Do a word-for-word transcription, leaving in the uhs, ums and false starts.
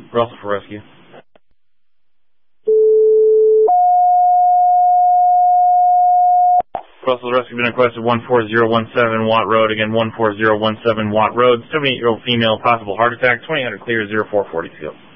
Russell for rescue. Russell Rescue been requested one four zero one seven Watt Road. Again, one four zero one seven Watt Road. seventy-eight-year-old female, possible heart attack. twenty hundred clear, zero four forty-two.